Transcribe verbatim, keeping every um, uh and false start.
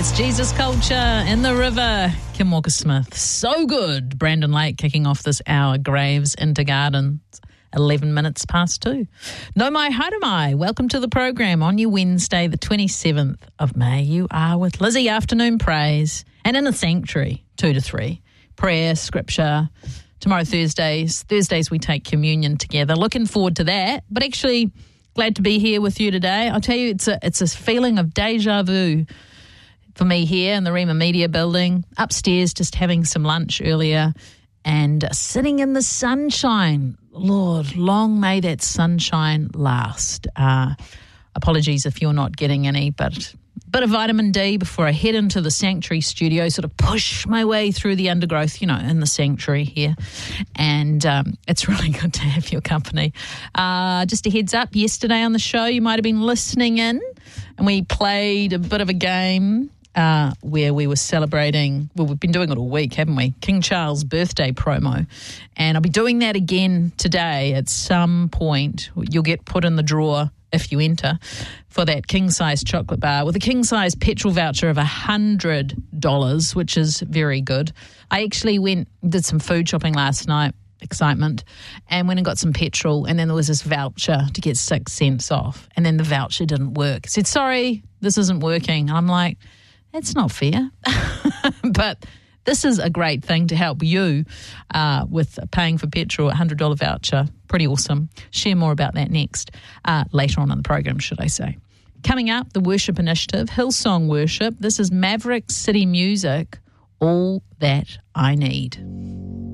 It's Jesus Culture in the River. Kim Walker-Smith. So good. Brandon Lake kicking off this hour. Graves into Gardens. eleven minutes past two. No mai haere mai. Welcome to the program on your Wednesday, the twenty-seventh of May. You are with Lizzie Afternoon Praise and in the sanctuary, two to three. Prayer, scripture. Tomorrow, Thursdays. Thursdays we take communion together. Looking forward to that. But actually, glad to be here with you today. I'll tell you, it's a, it's a feeling of deja vu for me here in the Rema Media Building. Upstairs, just having some lunch earlier and sitting in the sunshine. Lord, long may that sunshine last. Uh, apologies if you're not getting any, but a bit of vitamin D before I head into the sanctuary studio, sort of push my way through the undergrowth, you know, in the sanctuary here. And um, it's really good to have your company. Uh, just a heads up, yesterday on the show, you might have been listening in, and we played a bit of a game Uh, where we were celebrating, well, we've been doing it all week, haven't we? King Charles' birthday promo. And I'll be doing that again today at some point. You'll get put in the drawer if you enter for that king-size chocolate bar with a king-size petrol voucher of one hundred dollars, which is very good. I actually went, did some food shopping last night, excitement, and went and got some petrol, and then there was this voucher to get six cents off, and then the voucher didn't work. I said, sorry, this isn't working. And I'm like, it's not fair, but this is a great thing to help you uh, with paying for petrol, a one hundred dollars voucher. Pretty awesome. Share more about that next, uh, later on in the program, should I say. Coming up, the Worship Initiative, Hillsong Worship. This is Maverick City Music, All That I Need.